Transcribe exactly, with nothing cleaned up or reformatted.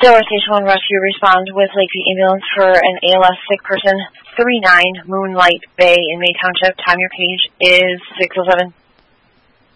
Stellar Station one Rescue, respond with Lakeview Ambulance for an A L S sick person, three nine Moonlight Bay in May Township. Time your page is six oh seven.